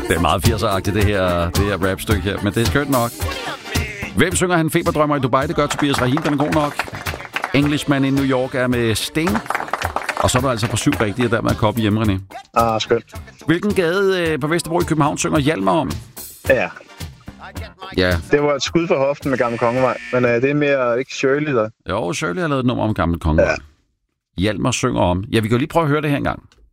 Det er meget 80'er-agtigt, det her rapstykke her, men det er skørt nok. Hvem synger han Feberdrømmer i Dubai? Det gør Tobias Rahim, den er god nok. Englishman in New York er med Sting. Og så er der altså på 7 rigtige, der med at koppe hjemme, René. Skønt. Hvilken gade på Vesterbro i København synger Hjalmar om? Ja. Det var et skud for hoften med Gamle Kongevej, men det er mere ikke Shirley, der. Jo, Shirley har lavet et nummer om Gamle Kongevej. Ja. Hjalmar synger om. Ja, vi kan jo lige prøve at høre det her engang.